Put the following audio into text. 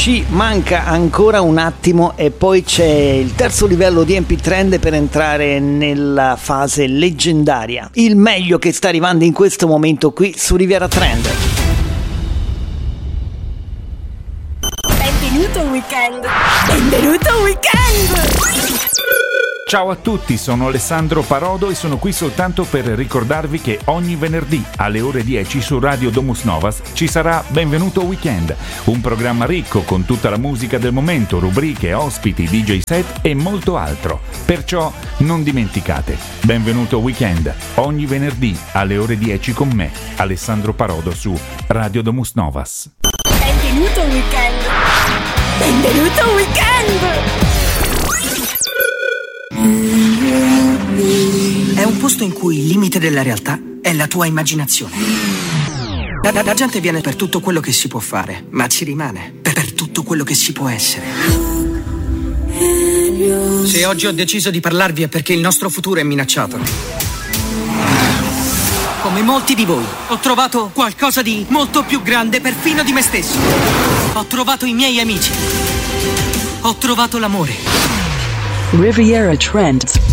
Ci manca ancora un attimo e poi c'è il terzo livello di MP Trend per entrare nella fase leggendaria. Il meglio che sta arrivando in questo momento qui su Riviera Trend. Benvenuto weekend! Benvenuto weekend! Ciao a tutti, sono Alessandro Parodo e sono qui soltanto per ricordarvi che ogni venerdì alle ore 10 su Radio Domus Novas ci sarà Benvenuto Weekend, un programma ricco con tutta la musica del momento, rubriche, ospiti, DJ set e molto altro. Perciò non dimenticate, Benvenuto Weekend, ogni venerdì alle ore 10 con me, Alessandro Parodo su Radio Domus Novas. Benvenuto weekend! Benvenuto weekend! È un posto in cui il limite della realtà è la tua immaginazione. La gente viene per tutto quello che si può fare, ma ci rimane per tutto quello che si può essere. Se oggi ho deciso di parlarvi è perché il nostro futuro è minacciato. Come molti di voi, ho trovato qualcosa di molto più grande perfino di me stesso. Ho trovato i miei amici. Ho trovato l'amore. Riviera Trends.